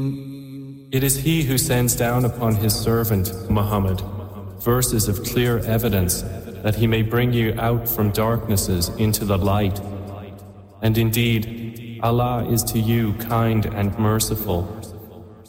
It is He who sends down upon His servant, Muhammad, verses of clear evidence that He may bring you out from darknesses into the light. And indeed, Allah is to you kind and merciful.